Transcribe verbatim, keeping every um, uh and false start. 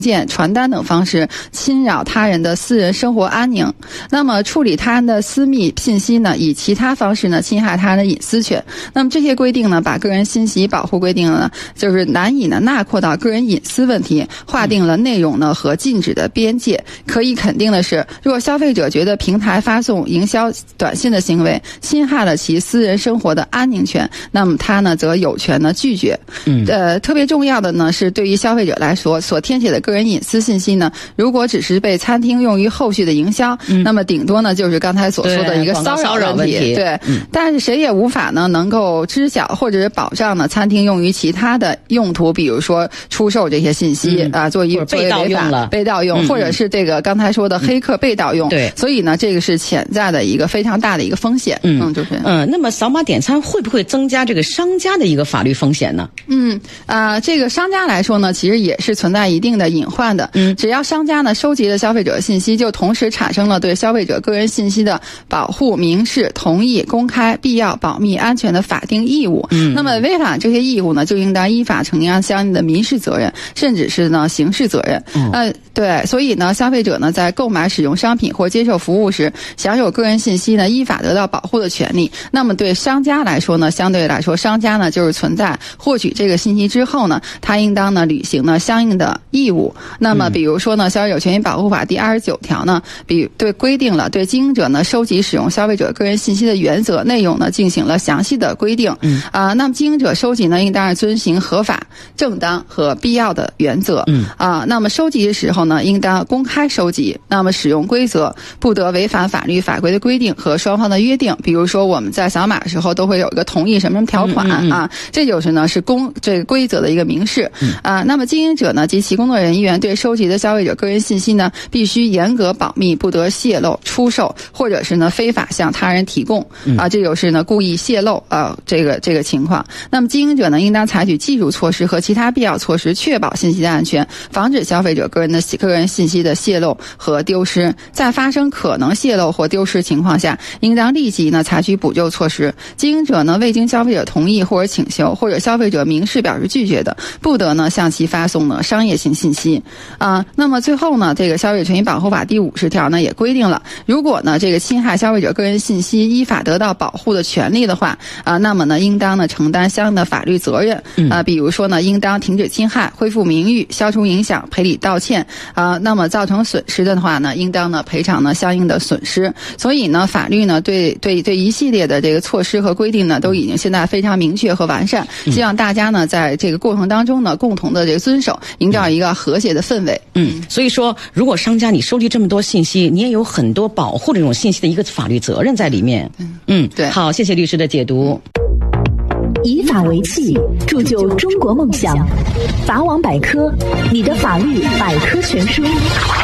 件、传单等方式侵扰他人的私人生活安宁。那么处理他人的私密信息呢，以其他方式呢侵害他人的隐私权。那么这些规定呢，把个人信息保护规定呢，就是难以呢纳括到个人隐私问题，划定了内容呢和禁止的边界。可以肯定的是，如果消费者觉得平台发送营销短信的行为侵害了其私人生活的安宁权，那么他呢则有权呢拒绝。嗯，呃，特别重要的呢是对于消费者来说，所填写的个人隐私信息呢，如果只是被餐厅用于后续的营销，嗯、那么顶多呢就是刚才所说的一个骚扰问题。对，对嗯、但是谁也无法呢能够知晓或者是保障呢餐厅用于其他的用途，比如说出售这些信息、嗯、啊，作为被盗用了， 被盗用，嗯、或者是这个刚才说的黑客被盗用。对，所以呢，这个是潜在的一个非常大的一个风险。嗯，嗯就是嗯，那么扫码点餐会不会增加这个商家的一个法律风险呢？ 嗯啊、呃，这个商家来说呢，其实也是存在一定的隐患的。嗯，只要商家呢收集了消费者信息，就同时产生了对消费者个人信息的保护、明示、同意、公开、必要、保密、安全的法定义务。嗯，那么违反这些义务呢，就应当依法承担相应的民事责任，甚至是呢刑事责任。嗯，呃，对，所以呢，消费者呢在购买、使用商品或接受服务时，享有个人信息呢依法得到保护的权利。那么对商家来说呢，相对来说，商家呢就是存在获取这个信息之后呢，他应当呢履行呢相应的义务。那么比如说呢，《消费者权益保护法》第二十九条呢，比对规定了对经营者呢收集使用消费者个人信息的原则内容呢进行了详细的规定。嗯啊，那么经营者收集呢，应当是遵循合法、正当和必要的原则。嗯啊，那么收集的时候呢，应当公开收集。那么使用规则不得违反法律法规的规定和双方的约定。比如说我们在扫码的时候都会有一个同意什么什么条款、嗯嗯嗯、啊，这就是呢是公这个规则的一个明示。嗯啊，那么经营者呢及其工作人员对收集的消费者个人信息呢，必须严格保密，不得泄露、出售或者是呢非法向他人提供。啊，这就是呢故意泄露啊这个这个情况。那么经营者呢，应当采取技术措施和其他必要措施，确保信息的安全，防止消费者个人的个人信息的泄露和丢失。在发生可能泄露或丢失情况下，应当立即呢采取补救措施。经营者呢未经消费者同意或者请求，或者消费者明示表示拒绝的，不得呢向其发送呢商业性信息。啊，那么最后呢，这个《消费者权益保护法》第五十条呢也规定了，如果呢这个侵害消费者个人信息依法得到保护的权利的话，啊，那么呢应当呢承担相应的法律责任。啊，比如说呢，应当停止侵害、恢复名誉、消除影响、赔礼道歉。啊，那么造成损失的话呢，应当呢赔偿呢相应的损失。所以呢，法律呢对对对一系列的这个措施和规定呢，都已经现在非常明确和完善。希望大家呢在这个过程当中呢，共同的这个遵守，营造一个和谐的氛围。 嗯，所以说，如果商家你收集这么多信息，你也有很多保护这种信息的一个法律责任在里面。嗯嗯，对。好，谢谢律师的解读。 以法为器，铸就中国梦想。法网百科，你的法律百科全书。